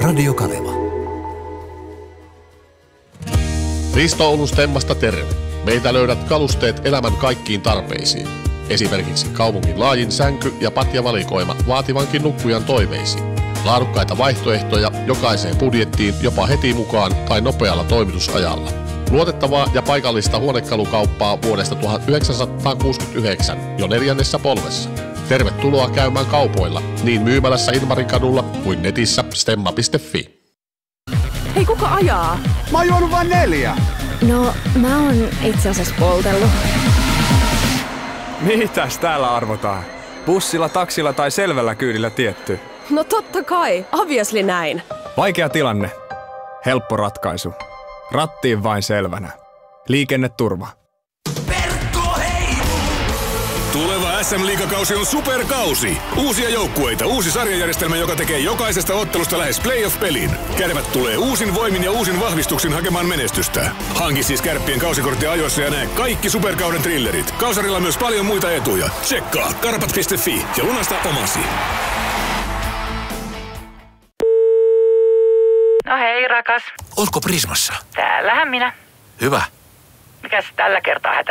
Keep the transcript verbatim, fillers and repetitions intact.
Radio Kaneva. Risto Oulun Stemmasta terve. Meitä löydät kalusteet elämän kaikkiin tarpeisiin. Esimerkiksi kaupungin laajin sänky- ja patjavalikoima vaativankin nukkujan toiveisiin. Laadukkaita vaihtoehtoja jokaiseen budjettiin jopa heti mukaan tai nopealla toimitusajalla. Luotettavaa ja paikallista huonekalukauppaa vuodesta tuhatyhdeksänsataakuusikymmentäyhdeksän jo neljännessä polvessa. Tervetuloa käymään kaupoilla niin myymälässä Ilmarin kadulla kuin netissä stemma piste fi. Hei, kuka ajaa? Mä oon juonut vain neljä. No, mä oon itse asiassa poltellut. Mitäs täällä arvotaan? Bussilla, taksilla tai selvällä kyydillä tietty? No totta kai, obviously näin. Vaikea tilanne. Helppo ratkaisu. Rattiin vain selvänä. Liikenneturva. Tuleva äs äm-liigakausi on superkausi. Uusia joukkueita, uusi sarjajärjestelmä, joka tekee jokaisesta ottelusta lähes playoff-pelin. Kärpät tulee uusin voimin ja uusin vahvistuksin hakemaan menestystä. Hanki siis Kärppien kausikortti ajoissa ja näe kaikki superkauden thrillerit. Kausarilla myös paljon muita etuja. Tsekkaa karpat piste fi ja lunasta omasi. No hei, rakas. Ootko Prismassa? Täällähän minä. Hyvä. Mikäs tällä kertaa hätä?